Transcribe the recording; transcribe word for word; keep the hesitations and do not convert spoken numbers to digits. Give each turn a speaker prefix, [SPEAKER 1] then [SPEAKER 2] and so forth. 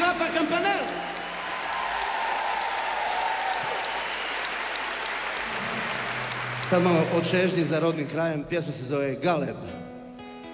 [SPEAKER 1] Rafa Campanella. Sad malo od čežnje za rodnim krajem, pjesma se zove Galeb.